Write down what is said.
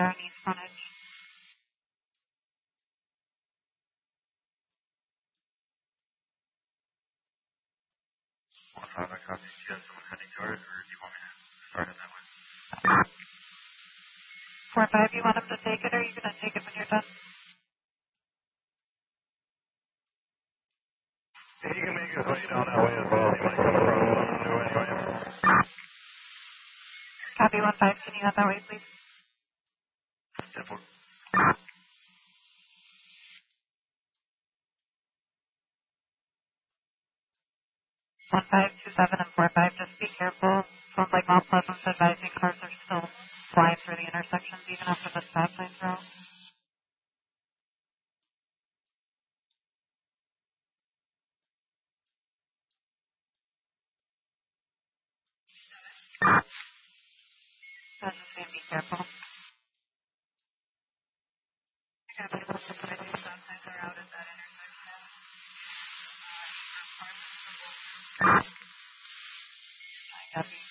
on East Frontage. 1-5, I copy. Do you have someone heading to it, or do you want me to start it that way? 4-5, you want him to take it, or are you going to take it when you're done? If you can make his way down that way as well, he might come across something new anyway. Copy 1-5, can you head that way, please? 10-4. 1527 and 45, just be careful. Sounds like Mount Pleasant's advising cars are still flying through the intersections even after the stop signs are out. So just saying be careful. Yeah, but most of the stop signs are out at that intersection. I copy.